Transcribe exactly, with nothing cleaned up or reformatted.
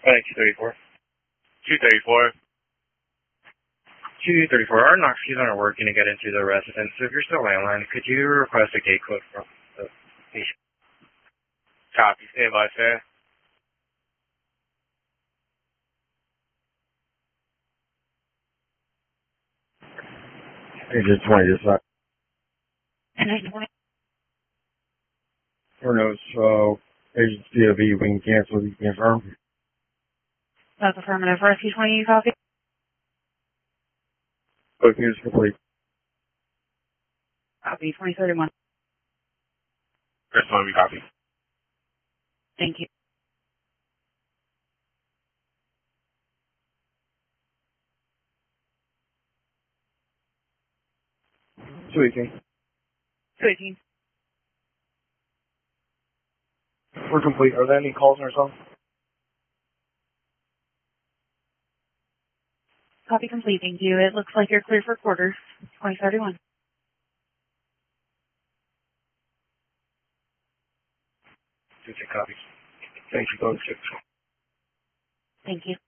two thirty-four. two thirty-four. two thirty-four. Our knock keys aren't working to get into the residence, so if you're still landline, could you request a gate code from the station? Copy. Stand by, sir. Agent twenty, this side. Agent twenty. Or no, so Agent C O V, we can cancel, you can confirm. That's affirmative. Rescue twenty, you copy? Booking is complete. Copy. twenty thirty-one. First one, we copy. Thank you. Speaking. Speaking. We're complete. Are there any calls on our phone? Copy complete. Thank you. It looks like you're clear for quarters. twenty thirty-one. Two copy. Thank you both. Thank you.